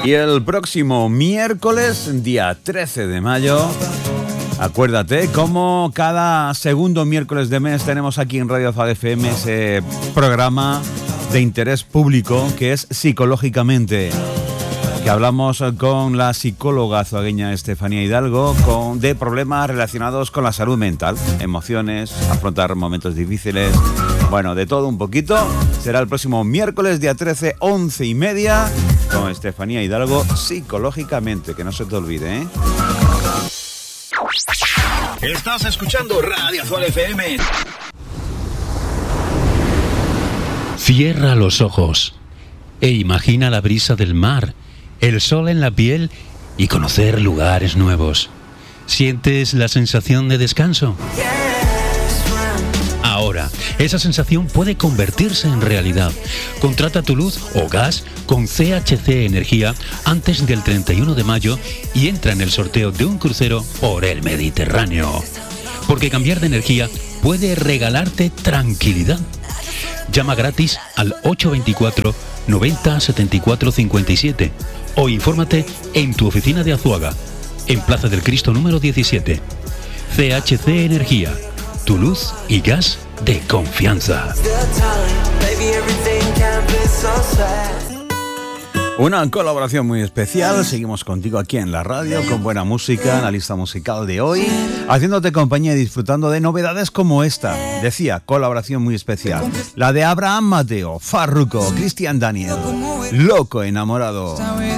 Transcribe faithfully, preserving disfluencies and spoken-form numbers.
Y el próximo miércoles, día trece de mayo, acuérdate, como cada segundo miércoles de mes tenemos aquí en Radio Azua F M ese programa de interés público que es Psicológicamente, que hablamos con la psicóloga azuagueña Estefanía Hidalgo con, de problemas relacionados con la salud mental, emociones, afrontar momentos difíciles, bueno, de todo un poquito. Será el próximo miércoles, día trece, once y media, con Estefanía Hidalgo, Psicológicamente, que no se te olvide, ¿eh? Estás escuchando Radio Azua F M. Cierra los ojos e imagina la brisa del mar, el sol en la piel y conocer lugares nuevos. ¿Sientes la sensación de descanso? Ahora, esa sensación puede convertirse en realidad. Contrata tu luz o gas con C H C Energía antes del treinta y uno de mayo y entra en el sorteo de un crucero por el Mediterráneo. Porque cambiar de energía puede regalarte tranquilidad. Llama gratis al ocho dos cuatro, noventa, setenta y cuatro cincuenta y siete o infórmate en tu oficina de Azuaga, en Plaza del Cristo número diecisiete. C H C Energía, tu luz y gas de confianza. Una colaboración muy especial. Seguimos contigo aquí en la radio con buena música, la lista musical de hoy, haciéndote compañía y disfrutando de novedades como esta. Decía, colaboración muy especial. La de Abraham Mateo, Farruko, Cristian Daniel, Loco Enamorado.